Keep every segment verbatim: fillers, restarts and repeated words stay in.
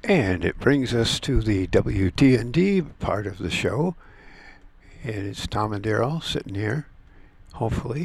And it brings us to the W T N D part of the show. And it's Tom and Daryl sitting here, hopefully.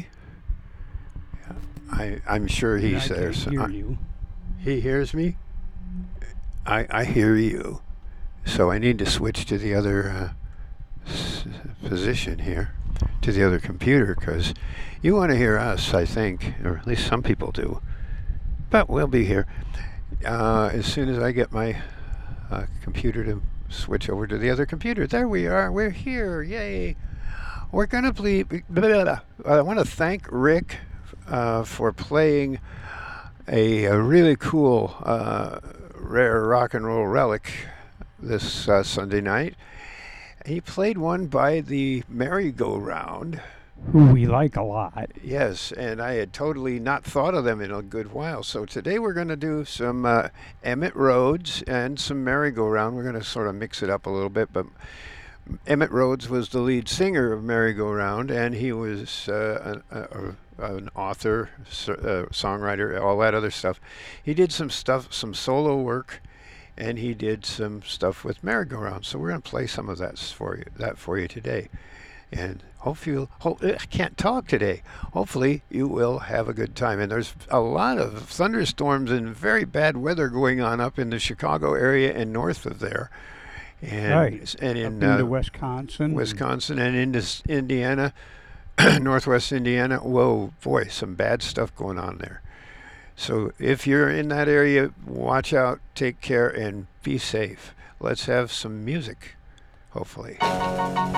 I, I'm sure he's I there. can't So hear I- you. He hears me? I, I hear you. So I need to switch to the other uh, s- position here, to the other computer, because you want to hear us, I think, or at least some people do. But we'll be here. Uh, as soon as I get my uh, computer to switch over to the other computer. There we are. We're here. Yay. We're going to play. Blah, blah, blah. I want to thank Rick uh, for playing a, a really cool, uh, rare rock and roll relic this uh, Sunday night. He played one by the Merry-Go-Round. Who we like a lot. Yes, and I had totally not thought of them in a good while. So today we're going to do some uh, Emmett Rhodes and some Merry-Go-Round. We're going to sort of mix it up a little bit, but Emmett Rhodes was the lead singer of Merry-Go-Round, and he was uh, a, a, an author, uh, songwriter, all that other stuff. He did some stuff, some solo work, and he did some stuff with Merry-Go-Round. So we're going to play some of that for you, that for you today. And hopefully, you'll, hope, I can't talk today. Hopefully, you will have a good time. And there's a lot of thunderstorms and very bad weather going on up in the Chicago area and north of there. And, Right. and in Up into uh, Wisconsin. Wisconsin and into s- Indiana, northwest Indiana. Whoa, boy, some bad stuff going on there. So if you're in that area, watch out, take care, and be safe. Let's have some music, hopefully.